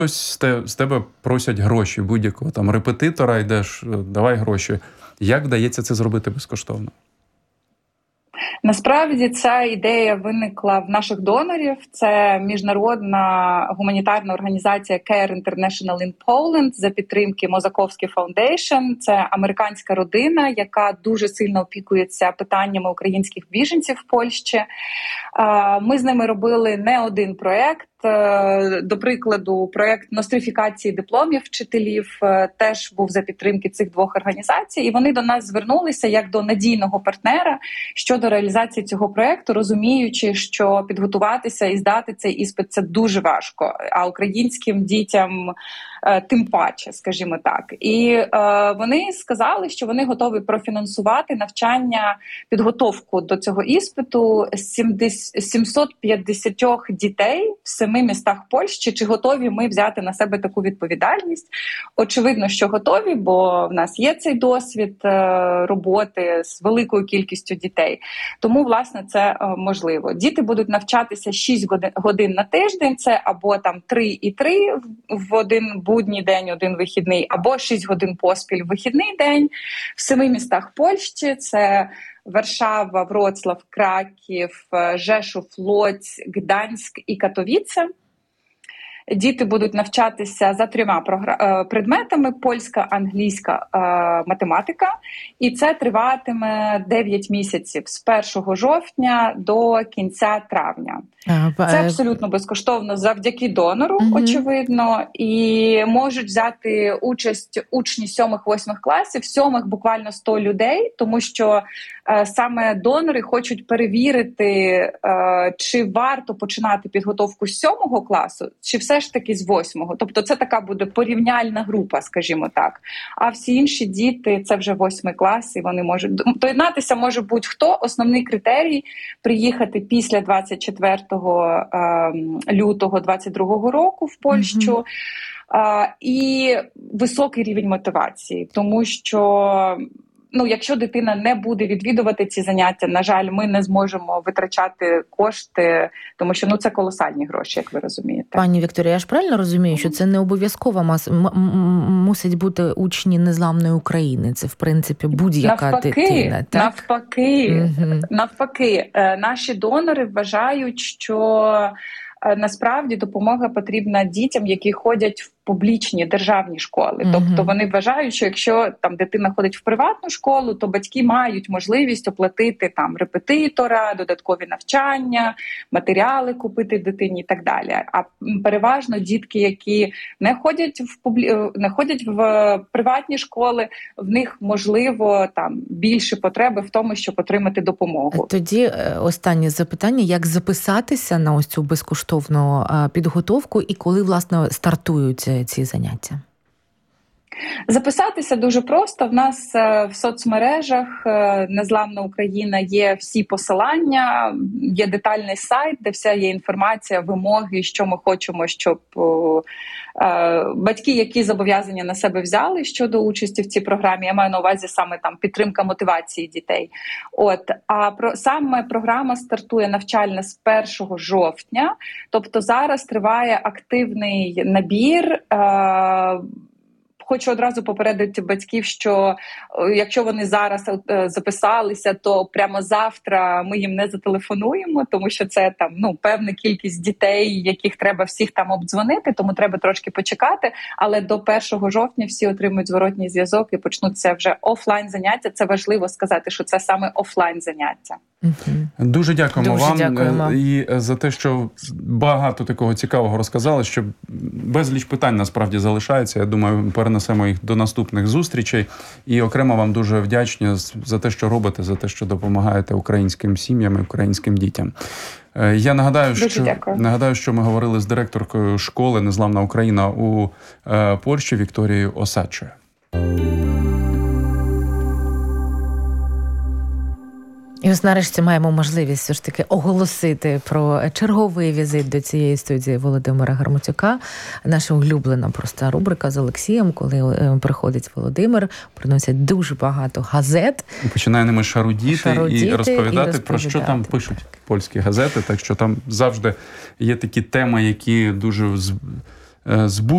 з тебе просять гроші, будь-якого там репетитора, йдеш, давай гроші. Як вдається це зробити безкоштовно? Насправді ця ідея виникла в наших донорів. Це міжнародна гуманітарна організація Care International in Poland за підтримки Мозаковський Foundation. Це американська родина, яка дуже сильно опікується питаннями українських біженців в Польщі. Ми з ними робили не один проєкт. До прикладу, проєкт нострифікації дипломів вчителів теж був за підтримки цих двох організацій, і вони до нас звернулися як до надійного партнера щодо реалізації цього проєкту, розуміючи, що підготуватися і здати цей іспит – це дуже важко, а українським дітям тим паче, скажімо так. І вони сказали, що вони готові профінансувати навчання, підготовку до цього іспиту 750 дітей в 7 містах Польщі. Чи готові ми взяти на себе таку відповідальність? Очевидно, що готові, бо в нас є цей досвід роботи з великою кількістю дітей. Тому, власне, це можливо. Діти будуть навчатися 6 годин на тиждень, це або там 3 і 3 в один будній день, один вихідний, або 6 годин поспіль в вихідний день в 7 містах Польщі. Це Варшава, Вроцлав, Краків, Жешув, Лодзь, Гданськ і Катовіце. Діти будуть навчатися за 3 предметами: польська, англійська, математика. І це триватиме 9 місяців з 1 жовтня до кінця травня. Це абсолютно безкоштовно завдяки донору, очевидно. І можуть взяти участь учні 7-8 класів, 7 буквально 100 людей, тому що саме донори хочуть перевірити, чи варто починати підготовку з 7 класу, чи все ж таки з 8-го. Тобто це така буде порівняльна група, скажімо так. А всі інші діти – це вже 8 клас, і вони можуть... Доєднатися може будь-хто. Основний критерій – приїхати після 24 лютого 22 року в Польщу. І високий рівень мотивації, тому що якщо дитина не буде відвідувати ці заняття, на жаль, ми не зможемо витрачати кошти, тому що це колосальні гроші, як ви розумієте. Пані Вікторія, я ж правильно розумію, що це не обов'язково мусить бути учні незламної України? Це, в принципі, будь-яка дитина, так? Навпаки. Наші донори вважають, що насправді допомога потрібна дітям, які ходять в публічні державні школи. Тобто вони вважають, що якщо там дитина ходить в приватну школу, то батьки мають можливість оплатити там репетитора, додаткові навчання, матеріали купити дитині і так далі. А переважно дітки, які не ходять в приватні школи, в них можливо там більше потреби в тому, щоб отримати допомогу. Тоді останнє запитання: як записатися на ось цю безкоштовну підготовку і коли, власне, стартують ці заняття? Записатися дуже просто. В нас в соцмережах «Незламна Україна» є всі посилання, є детальний сайт, де вся є інформація, вимоги, що ми хочемо, щоб батьки, які зобов'язання на себе взяли щодо участі в цій програмі, я маю на увазі саме там підтримка мотивації дітей. Саме програма стартує навчальна з 1 жовтня, тобто зараз триває активний набір. Хочу одразу попередити батьків, що якщо вони зараз записалися, то прямо завтра ми їм не зателефонуємо, тому що це там певна кількість дітей, яких треба всіх там обдзвонити, тому треба трошки почекати. Але до 1 жовтня всі отримують зворотній зв'язок і почнуться вже офлайн заняття. Це важливо сказати, що це саме офлайн заняття. Дуже дякуємо вам дякуємо. І за те, що багато такого цікавого розказали, що безліч питань насправді залишається. Я думаю, перенесемо їх до наступних зустрічей. І окремо вам дуже вдячні за те, що робите, за те, що допомагаєте українським сім'ям і українським дітям. Я нагадаю, що ми говорили з директоркою школи «Незламна Україна» у Польщі Вікторією Осадчою. І ось нарешті маємо можливість все ж таки оголосити про черговий візит до цієї студії Володимира Гарматюка. Наша улюблена проста рубрика з Олексієм, коли приходить Володимир, приносять дуже багато газет. І починає ними шарудіти і розповідати, про що там пишуть польські газети. Так що там завжди є такі теми, які дуже збудять.